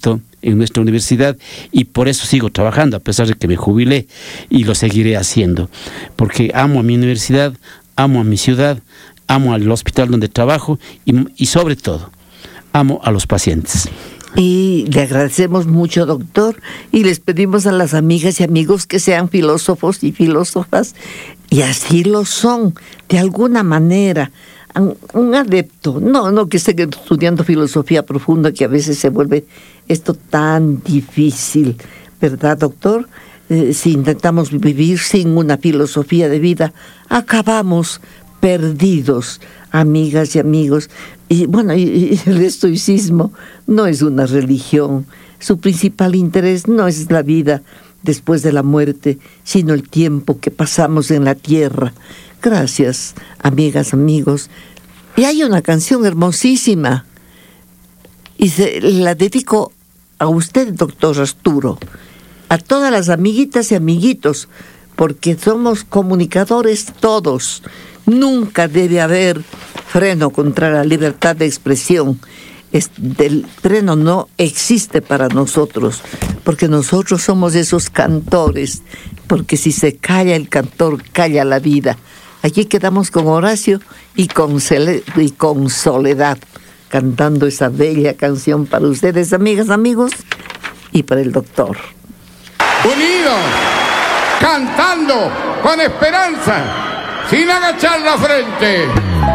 proyecto en nuestra universidad, y por eso sigo trabajando, a pesar de que me jubilé, y lo seguiré haciendo, porque amo a mi universidad, amo a mi ciudad, amo al hospital donde trabajo y sobre todo, amo a los pacientes. Y le agradecemos mucho, doctor, y les pedimos a las amigas y amigos que sean filósofos y filósofas, y así lo son, de alguna manera. Un adepto, no que estén estudiando filosofía profunda, que a veces se vuelve esto tan difícil, ¿verdad, doctor? Si intentamos vivir sin una filosofía de vida, acabamos perdidos, amigas y amigos. Y bueno, y el estoicismo no es una religión. Su principal interés no es la vida después de la muerte, sino el tiempo que pasamos en la tierra. Gracias, amigas, amigos. Y hay una canción hermosísima, y la dedico a usted, doctor Arturo, a todas las amiguitas y amiguitos, porque somos comunicadores todos. Nunca debe haber freno contra la libertad de expresión. El freno no existe para nosotros, porque nosotros somos esos cantores, porque si se calla el cantor, calla la vida. Aquí quedamos con Horacio y con Soledad, cantando esa bella canción para ustedes, amigas, amigos, y para el doctor. Unidos, cantando con esperanza, sin agachar la frente.